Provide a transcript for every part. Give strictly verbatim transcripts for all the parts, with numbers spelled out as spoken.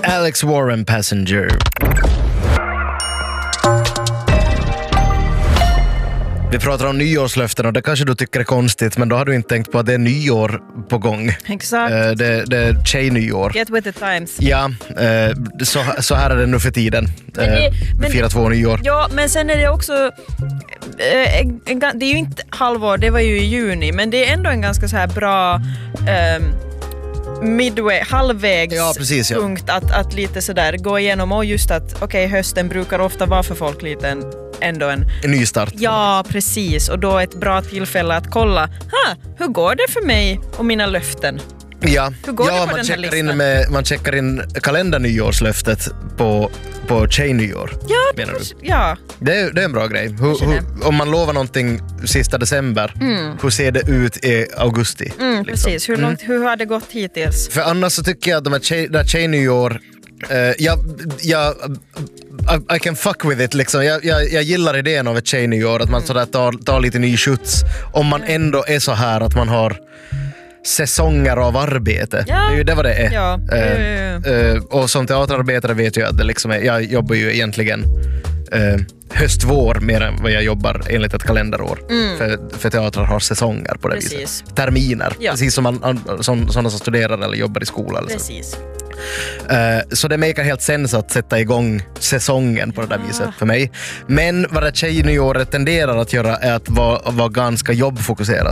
Alex Warren, Passenger. Vi pratar om nyårslöften och det kanske du tycker är konstigt, men då har du inte tänkt på att det är nyår på gång. Exakt. Uh, det, det är tjejnyår. Get with the times. Ja, uh, så, så här är det nu för tiden. Men det, uh, men, fira två nyår. Ja, men sen är det också... Uh, en, en, det är ju inte halvår, det var ju i juni, men det är ändå en ganska så här bra... Um, midway, halvvägs ja, precis, ja. punkt att, att lite sådär gå igenom och just att okej, okay, hösten brukar ofta vara för folk lite en, ändå en... En ny start. Ja, precis. Och då ett bra tillfälle att kolla, ha, hur går det för mig och mina löften? Ja, hur går ja det på man, den här checkar listan? in med, man checkar in kalendernyårslöftet på, på tjejnyår. Ja, menar du? ja. Det är, det är en bra grej. Hur, hur, om man lovar någonting sista december, mm. hur ser det ut i augusti? Mm, liksom? Precis, hur, långt, mm. hur har det gått hittills? För annars så tycker jag att de här tjej, där tjejnyår, uh, jag, jag, I, I can fuck with it liksom. Jag, jag, jag gillar idén av ett tjejnyår, att man mm. sådär tar, tar lite ny skjuts. Om man mm. ändå är så här att man har säsonger av arbete. Ja. Det är ju det vad det är. Ja. Uh, uh, uh. Uh, och som teaterarbetare vet jag att det liksom är, jag jobbar ju egentligen uh, höst-vår mer än vad jag jobbar enligt ett kalenderår. Mm. För, för teatrar har säsonger på det precis. Viset. Terminer. Ja. Precis som, man, som sådana som studerar eller jobbar i skolan. Precis. Uh, så det makar helt sens att sätta igång säsongen på det där ja. Viset för mig. Men vad det tjejnyåret tenderar att göra är att vara, vara ganska jobbfokuserat.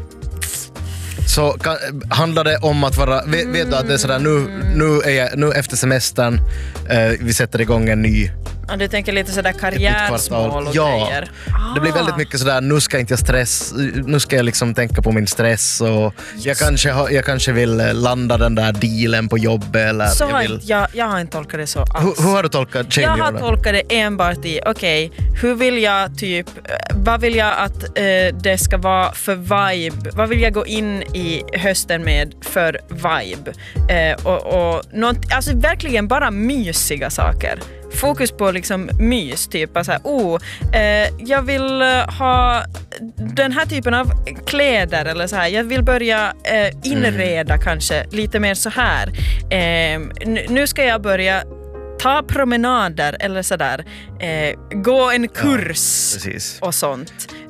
Så kan, handlar det om att vara, vet, vet du att det är sådär, nu, nu, är jag, nu efter semestern eh, vi sätter igång en ny. Ja, du tänker lite sådär karriärsmål och ja, grejer. Det blir väldigt mycket sådär, nu ska inte jag stress, nu ska jag liksom tänka på min stress och jag kanske, ha, jag kanske vill landa den där dealen på jobbet eller så jag har vill... inte, jag, jag har inte tolkat det så alls. Hur, hur har du tolkat tjejnyår? Jag har tolkat det enbart i, okej, okay, hur vill jag typ, vad vill jag att eh, det ska vara för vibe? Vad vill jag gå in i hösten med för vibe? Eh, och, och något, alltså verkligen bara mysiga saker. Fokus på liksom mys, typ så här, oh, eh, jag vill ha den här typen av kläder eller så här. Jag vill börja eh, inreda mm. kanske lite mer så här. Eh, n- nu ska jag börja ta promenader eller sådär. Eh, gå en kurs ja, och sånt.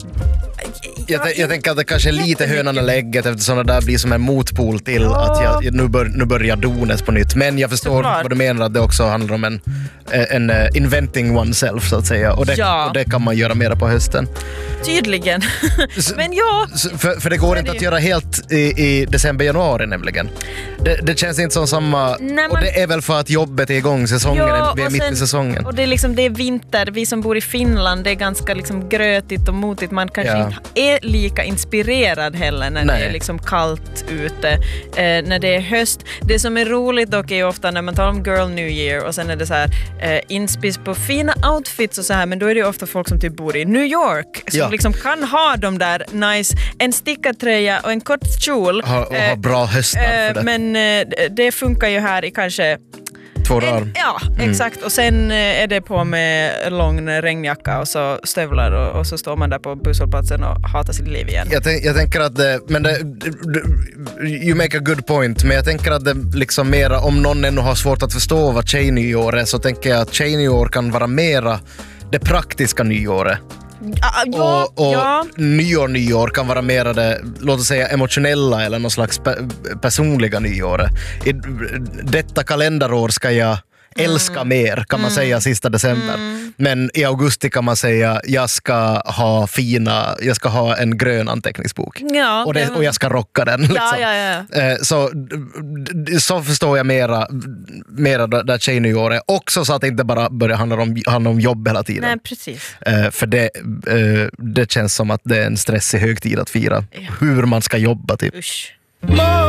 Jag, t- jag tänker att det kanske är lite hönan eller ägget, eftersom det där blir som en motpol till ja. Att jag, jag, nu, bör, nu börjar donet på nytt. Men jag förstår Såklart. Vad du menar, att det också handlar om en, en uh, inventing oneself så att säga. Och det, ja. och det kan man göra mera på hösten. Tydligen. Men ja. För, för det går inte att göra helt i, i december, januari nämligen. Det, det känns inte som samma. Nej, man... Och det är väl för att jobbet är igång, säsongen ja, vi är mitt sen, i säsongen. Och det är liksom, det är vinter, vi som bor i Finland, det är ganska liksom grötigt och motigt. Man kanske ja. inte är lika inspirerad heller när Nej. Det är liksom kallt ute. Eh, när det är höst. Det som är roligt dock är ofta när man talar om Girl New Year och sen är det så här eh, inspis på fina outfits och så här, men då är det ofta folk som typ bor i New York som ja. Liksom kan ha de där nice, en stickad-tröja och en kort kjol. Ha, och ha bra höstar för det. Men eh, det funkar ju här i kanske två dagar. Ja, mm. exakt. Och sen är det på med lång regnjacka och så stövlar och, och så står man där på busshållplatsen och hatar sitt liv igen. Jag, tänk, jag tänker att det, men det, you make a good point, men jag tänker att det liksom mera, om någon ännu har svårt att förstå vad tjejnyår är, så tänker jag att tjejnyår kan vara mera det praktiska nyåret. Ja, ja, och och ja. nyår nyår kan vara mer det, låt oss säga emotionella eller någon slags pe- personliga nyår. I detta kalenderår ska jag älska mm. mer, kan man mm. säga sista december. Mm. Men i augusti kan man säga jag ska ha fina, jag ska ha en grön anteckningsbok. Ja, och, det, ja. och jag ska rocka den. Liksom. Ja, ja, ja. Så, så förstår jag mera, mera där tjejnyåret. Också så att det inte bara börjar handla om, handla om jobb hela tiden. Nej, precis. För det, det känns som att det är en stressig högtid att fira. Ja. Hur man ska jobba typ. Usch.